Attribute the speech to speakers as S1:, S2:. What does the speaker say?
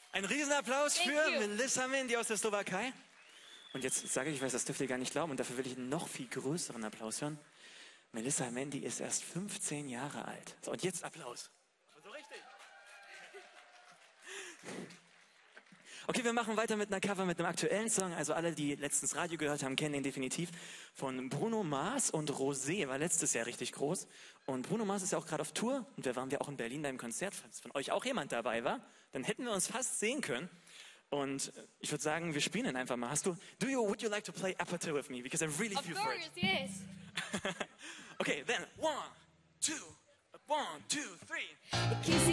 S1: Ein Riesenapplaus
S2: Thank
S1: für
S2: you.
S1: Melissa Mendy aus der Slowakei. Und jetzt sage ich, das dürft ihr gar nicht glauben, und dafür will ich einen noch viel größeren Applaus hören. Melissa Mendy ist erst 15 Jahre alt. So, und jetzt Applaus. So richtig. Okay, wir machen weiter mit einer Cover, mit einem aktuellen Song. Also alle, die letztens Radio gehört haben, kennen den definitiv. Von Bruno Mars und Rosé, war letztes Jahr richtig groß. Und Bruno Mars ist ja auch gerade auf Tour. Und da waren wir auch in Berlin beim Konzert. Falls von euch auch jemand dabei war, dann hätten wir uns fast sehen können. Und ich würde sagen, wir spielen ihn einfach mal. Would you like to play Aperture with me? Because I really feel for it.
S2: Of course, yes.
S1: Okay, then 1, 2, 3.